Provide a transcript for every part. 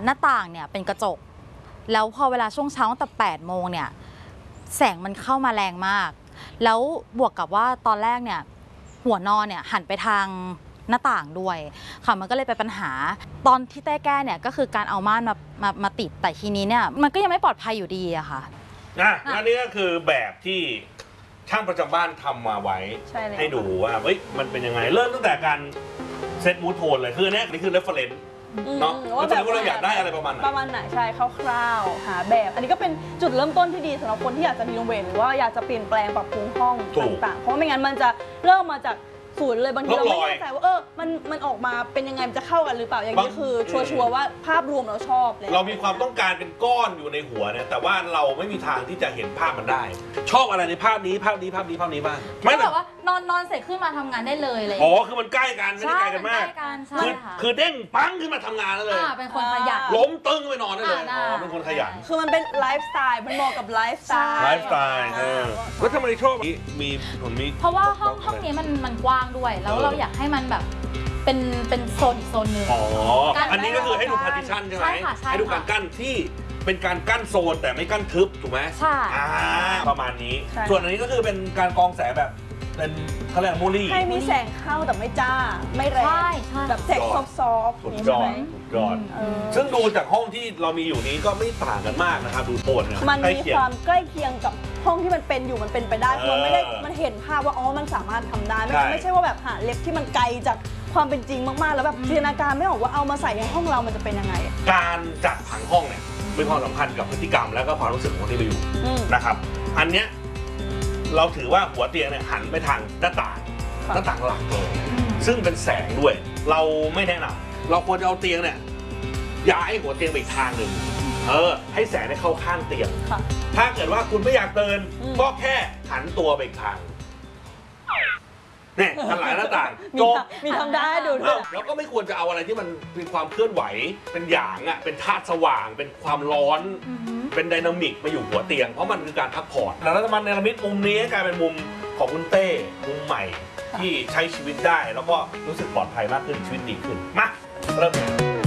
หน้าต่างเนี่ยเป็นกระจกแล้วพอเวลาช่วงเช้าตั้งแต่8 โมงเนี่ยแสงมันเข้ามาแรงมากแล้วบวกกับว่าตอนแรกเนี่ยหัวนอนเนี่ยหันไปทางหน้าต่างด้วยค่ะมันก็เลยเป็นปัญหาตอนที่เต้แก้เนี่ยก็คือการเอาม่านมาติดแต่ทีนี้เนี่ยมันก็ยังไม่ปลอดภัยอยู่ดีอะค่ะอันนี้ก็คือแบบที่ช่างประจำบ้านทำมาไว้ให้ดูว่าเฮ้ยมันเป็นยังไงเริ่มตั้งแต่การเซตมูทโทนเลยคือนี่คือเรฟเฟอเรนซ์เนาะว่าแบบเราอยากได้อะไรประมาณไหนใช่คร่าวๆหาแบบอันนี้ก็เป็นจุดเริ่มต้นที่ดีสำหรับคนที่อยากจะรีโนเวทหรือว่าอยากจะเปลี่ยนแปลงปรับปรุงห้องต่างๆเพราะไม่งั้นมันจะเริ่มมาจากศูนย์เลยบางทีเราไม่แน่ใจว่ามันออกมาเป็นยังไงมันจะเข้ากันหรือเปล่าอย่างนี้คือชัวร์ว่าภาพรวมเราชอบเลยเรามีความต้องการเป็นก้อนอยู่ในหัวเนี่ยแต่ว่าเราไม่มีทางที่จะเห็นภาพมันได้ชอบอะไรในภาพนี้บ้างไม่แบบว่านอนเสร็จขึ้นมาทำงานได้เลยเลยคือมันใกล้กันไม่ได้ไกลกันมากคือเด้งปังขึ้นมาทำงานได้เลยเป็นคนขยันล้มตึงไปนอนได้เลยเป็นคนขยันคือมันเป็นไลฟ์สไตล์มันเหมาะกับไลฟ์สไตล์แล้วทำไมชอบมีเพราะว่าห้องนี้มันกว้างด้วยแล้วเราอยากให้มันแบบเป็นโซนอีกโซนหนึ่งอันนี้ก็คือให้ดูพาร์ติชันใช่ไหมให้ดูการกั้นที่เป็นการกั้นโซนแต่ไม่กั้นทึบถูกไหมใช่ประมาณนี้ส่วนอันนี้ก็คือเป็นการกรองแสงแบบเป็นเขาเรียกมูลี่ให้มีแสงเข้าแต่ไม่จ้าไม่แรงแบบแสงซอฟต์สุดยอดซึ่งดูจากห้องที่เรามีอยู่นี้ก็ไม่ต่างกันมากนะครับดูโทนเนี่ยมันมีความใกล้เคียงกับห้องที่มันเป็นอยู่มันเป็นไปได้มันเห็นภาพว่ามันสามารถทำได้ไม่ใช่ว่าแบบหาเล็บที่มันไกลจากความเป็นจริงมากๆแล้วแบบจินตนาการไม่ออกว่าเอามาใส่ในห้องเรามันจะเป็นยังไงการจัดผังห้องเนี่ยมีความสำคัญกับพฤติกรรมแล้วก็ความรู้สึกของคนที่ไปอยู่นะครับอันเนี้ยเราถือว่าหัวเตียงเนี่ยหันไปทางหน้าต่างหลักเลยซึ่งเป็นแสงด้วยเราไม่แนะนำเราควรจะเอาเตียงเนี่ยย้ายหัวเตียงไปอีกทางหนึ่งให้แสงได้เข้าข้างเตียงถ้าเกิดว่าคุณไม่อยากเดินก็แค่หันตัวไปอีกทางเนี่ยหันหลังหน้าต่างจบมีทำได้ดูด้วยแล้วก็ไม่ควรจะเอาอะไรที่มันมีความเคลื่อนไหวเป็นหยางอ่ะเป็นธาตุสว่างเป็นความร้อนเป็นไดนามิกมาอยู่หัวเตียงเพราะมันคือการพักผ่อนแล้วมันเนรมิตมุมนี้กลายเป็นมุมของคุณเต้มุมใหม่ที่ใช้ชีวิตได้แล้วก็รู้สึกปลอดภัยมากขึ้นชีวิตดีขึ้นมาเริ่ม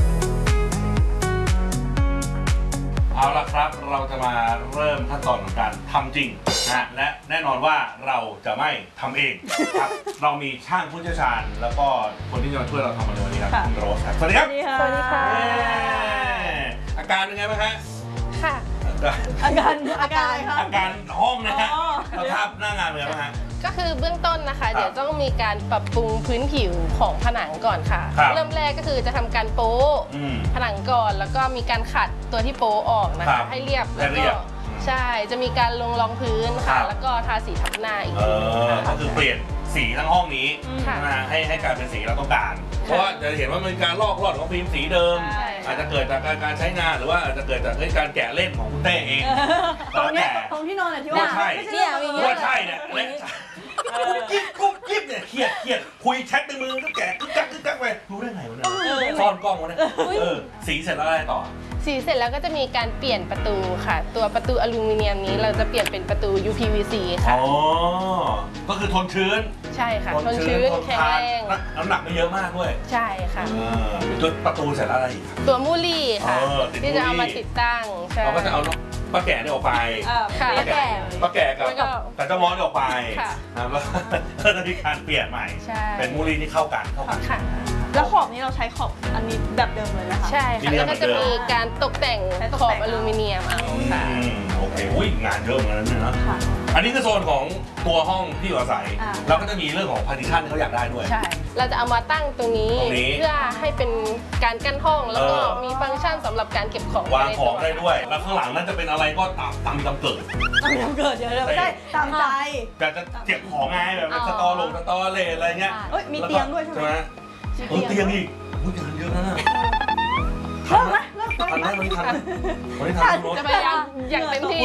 เอาละครับเราจะมาเริ่มขั้นตอนของการทำจริงนะและแน่นอนว่าเราจะไม่ทำเองครับเรามีช่างผู้เชี่ยวชาญแล้วก็คนที่จะมาช่วยเราทำในวันนี้ครับคุณโรสครับสวัสดีครับสวัสดีค่ะอาการเป็นไงบ้างฮะค่ะอาการครับอาการห้องนะฮะสภาพหน้างานเป็นไงบ้างฮะก็คือเบื้องต้นนะคะเดี๋ยวต้องมีการปรับปรุงพื้นผิวของผนังก่อนค่ะเริ่มแรกก็คือจะทำการโป๊ผนังก่อนแล้วก็มีการขัดตัวที่โป๊ออกนะคะให้เรียบแล้วก็ใช่จะมีการลงรองพื้นค่ะแล้วก็ทาสีทับหน้าอีกก็คือเปลี่ยนสีทั้งห้องนี้ให้กลายเป็นสีเราต้องการเพราะว่าจะเห็นว่ามันมีการลอกลอดของพิมพ์สีเดิมอาจจะเกิดจากการใช้งานหรือว่าอาจจะเกิดจากการแกะเล่นของคุณเต้เองตรงที่นอนเนี่ยที่ว่าใช่ว่าใช่เนี่ยกุ๊บกิ๊บเนี่ยเครียดคุยแชทในมือก็แกะกึ๊กกักไปรู้ได้ไงวะเนี่ยซ่อนกล้องวะเนี่ยสีเสร็จแล้วอะไรต่อสีเสร็จแล้วก็จะมีการเปลี่ยนประตูค่ะตัวประตูอลูมิเนียมนี้เราจะเปลี่ยนเป็นประตู UPVC ค่ะก็คือทนชื้นใช่ค่ะทนชื้นแข็งแรงน้ำหนักไม่เยอะมากด้วยใช่ค่ะตัวประตูเสร็จแล้วอะไรอีกตัวมูลี่ค่ะที่จะเอามาติดตั้งเราก็จะเอาป้าแก่นี่ออกไปป้าแก่กับเจ้ามอสออกไปแล้วก็จะมีการเปลี่ยนใหม่เป็นมูลี่ที่เข้ากันแล้วขอบนี้เราใช้ขอบอันนี้แบบเดิมเลยนะคะใช่ค่ะแล้วก็จะมีการตกแต่งขอบอลูมิเนียมเอาค่ะโอเคงานเยอะเหมือนกันนะอันนี้คือโซนของตัวห้องที่อยู่อาศัยแล้วก็จะมีเรื่องของพาร์ติชันที่เขาอยากได้ด้วยใช่เราจะเอามาตั้งตรงนี้เพื่อให้เป็นการกั้นห้องแล้วก็มีฟังก์ชันสำหรับการเก็บของวางของได้ด้วยแล้วข้างหลังนั้นจะเป็นอะไรก็ตามเกิดเดี๋ยวไม่ได้ตามใจจะเก็บของไงแบบสตอเลอะไรเงี้ยมีเตียงด้วยใช่ไหมเตียงอีกงานเยอะนะทันไหมวันนี้จะพยายามอย่างเต็มที่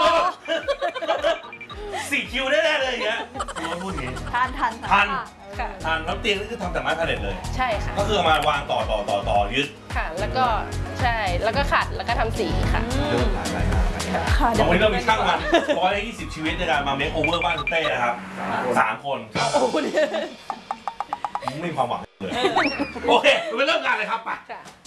4 คิวได้เลยอย่างเงี้ยพูดอย่างงี้ทันแล้วเตียงนี่คือทำจากไม้พาเลทเลยใช่ค่ะก็คือมาวางต่อยึดค่ะแล้วก็ใช่แล้วก็ขัดแล้วก็ทำสีค่ะวันนี้เรามีช่างมัน120 ชีวิตในการมาเมคโอเวอร์บ้านเต้นะครับ3 คนไม่มีความหวังเลยโอเคไปเริ่มงานเลยครับไป